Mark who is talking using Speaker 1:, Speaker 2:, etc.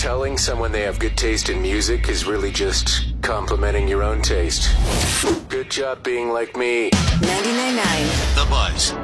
Speaker 1: Telling someone they have good taste in music is really just complimenting your own taste. Good job being like me.
Speaker 2: 99.9
Speaker 3: The Buzz.